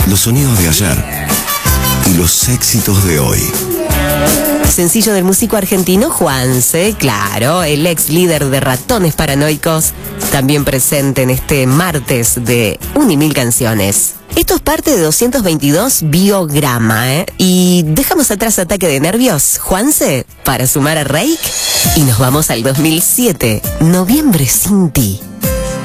Los sonidos de ayer y los éxitos de hoy. Sencillo del músico argentino Juanse, claro, el ex líder de Ratones Paranoicos, también presente en este martes de 1.000 canciones. Esto es parte de 222 Biograma, Y dejamos atrás Ataque de Nervios, Juanse, para sumar a Reik, y nos vamos al 2007, Noviembre sin ti.